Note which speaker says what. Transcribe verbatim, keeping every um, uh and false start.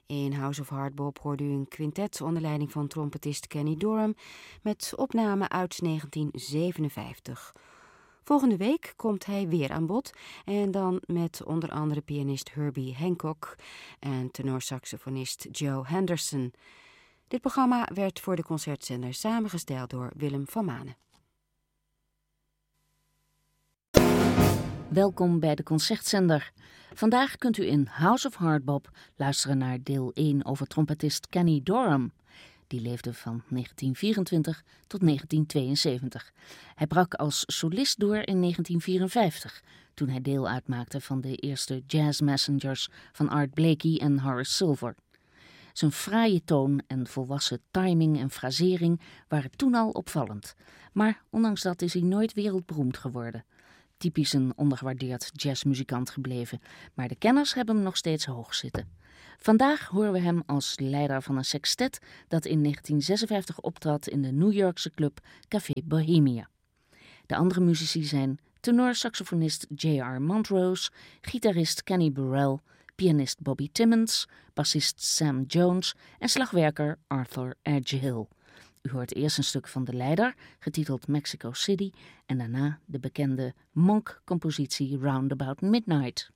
Speaker 1: In House of Hardbop hoorde u een quintet onder leiding van trompetist Kenny Dorham met opname uit negentien zevenenvijftig. Volgende week komt hij weer aan bod en dan met onder andere pianist Herbie Hancock en tenorsaxofonist Joe Henderson. Dit programma werd voor de concertzender samengesteld door Willem van Manen.
Speaker 2: Welkom bij de Concertzender. Vandaag kunt u in House of Hardbop luisteren naar deel één over trompetist Kenny Dorham. Die leefde van negentien vierentwintig tot negentien tweeënzeventig. Hij brak als solist door in negentien vierenvijftig, toen hij deel uitmaakte van de eerste Jazz Messengers van Art Blakey en Horace Silver. Zijn fraaie toon en volwassen timing en frasering waren toen al opvallend. Maar ondanks dat is hij nooit wereldberoemd geworden. Typisch een ondergewaardeerd jazzmuzikant gebleven, maar de kenners hebben hem nog steeds hoog zitten. Vandaag horen we hem als leider van een sextet dat in negentien zesenvijftig optrad in de New Yorkse club Café Bohemia. De andere muzici zijn tenorsaxofonist J R Montrose, gitarist Kenny Burrell, pianist Bobby Timmons, bassist Sam Jones en slagwerker Arthur Edgehill. U hoort eerst een stuk van de leider, getiteld Mexico City, en daarna de bekende Monk-compositie Round About Midnight.